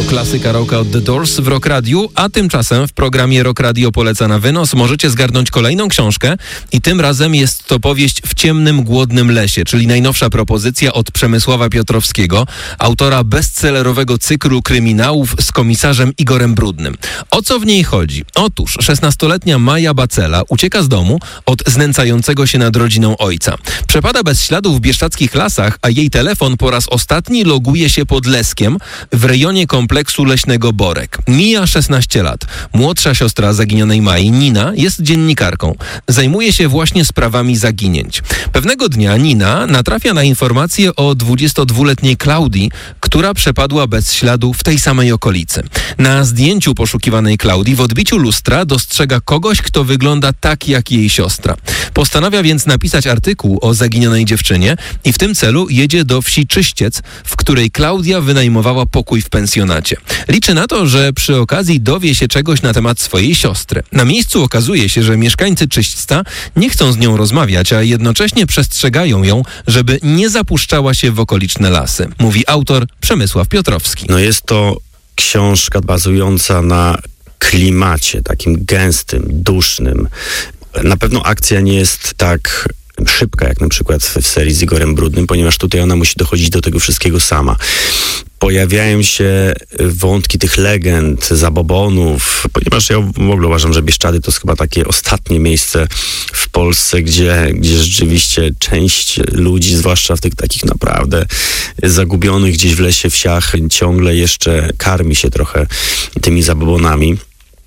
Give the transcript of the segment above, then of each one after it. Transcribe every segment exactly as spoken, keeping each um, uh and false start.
klasyka rocka od The Doors w Rock Radiu, a tymczasem w programie Rock Radio Poleca na wynos możecie zgarnąć kolejną książkę i tym razem jest to powieść W ciemnym, głodnym lesie, czyli najnowsza propozycja od Przemysława Piotrowskiego, autora bestsellerowego cyklu kryminałów z komisarzem Igorem Brudnym. O co w niej chodzi? Otóż szesnastoletnia Maja Bacela ucieka z domu od znęcającego się nad rodziną ojca. Przepada bez śladu w bieszczadzkich lasach, a jej telefon po raz ostatni loguje się pod Leskiem w rejonie kompleksu leśnego Borek. Mija szesnaście lat. Młodsza siostra zaginionej Mai, Nina, jest dziennikarką. Zajmuje się właśnie sprawami zaginięć. Pewnego dnia Nina natrafia na informację o dwudziestodwuletniej Klaudii, która przepadła bez śladu w tej samej okolicy. Na zdjęciu poszukiwanej Klaudii w odbiciu lustra dostrzega kogoś, kto wygląda tak jak jej siostra. Postanawia więc napisać artykuł o zaginionej dziewczynie i w tym celu jedzie do wsi Czyściec, w której Klaudia wynajmowała pokój w pensjonacie. Liczy na to, że przy okazji dowie się czegoś na temat swojej siostry. Na miejscu okazuje się, że mieszkańcy Czyśćca nie chcą z nią rozmawiać, a jednocześnie przestrzegają ją, żeby nie zapuszczała się w okoliczne lasy. Mówi autor Przemysław Piotrowski. No jest to książka bazująca na klimacie takim gęstym, dusznym. Na pewno akcja nie jest tak szybka, jak na przykład w serii z Igorem Brudnym, ponieważ tutaj ona musi dochodzić do tego wszystkiego sama. Pojawiają się wątki tych legend, zabobonów, ponieważ ja w ogóle uważam, że Bieszczady to jest chyba takie ostatnie miejsce w Polsce, gdzie, gdzie rzeczywiście część ludzi, zwłaszcza w tych takich naprawdę zagubionych gdzieś w lesie, wsiach, ciągle jeszcze karmi się trochę tymi zabobonami.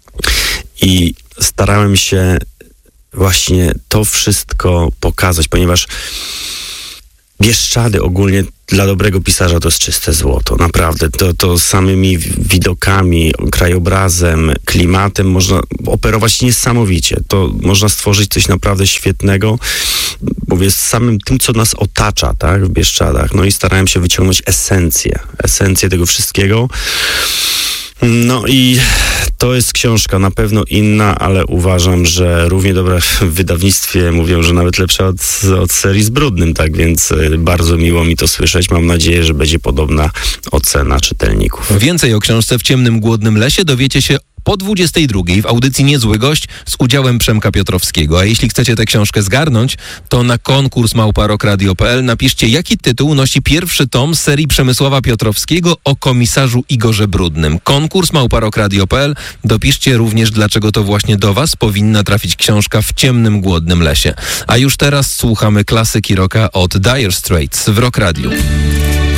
I starałem się właśnie to wszystko pokazać, ponieważ Bieszczady ogólnie dla dobrego pisarza to jest czyste złoto. Naprawdę. To, to samymi widokami, krajobrazem, klimatem można operować niesamowicie. To można stworzyć coś naprawdę świetnego. Mówię, z samym tym, co nas otacza, tak, w Bieszczadach. No i starałem się wyciągnąć esencję. Esencję tego wszystkiego. No i to jest książka na pewno inna, ale uważam, że równie dobra w wydawnictwie, mówią, że nawet lepsza od, od serii z Brudnym, tak więc bardzo miło mi to słyszeć. Mam nadzieję, że będzie podobna ocena czytelników. Więcej o książce W ciemnym, głodnym lesie dowiecie się po dwudziestej drugiej w audycji Niezły Gość z udziałem Przemka Piotrowskiego. A jeśli chcecie tę książkę zgarnąć, to na konkurs małpa rock radio kropka p l napiszcie, jaki tytuł nosi pierwszy tom z serii Przemysława Piotrowskiego o komisarzu Igorze Brudnym. Konkurs małpa rock radio kropka p l. Dopiszcie również, dlaczego to właśnie do was powinna trafić książka W ciemnym, głodnym lesie. A już teraz słuchamy klasyki rocka od Dire Straits w Rock Radio.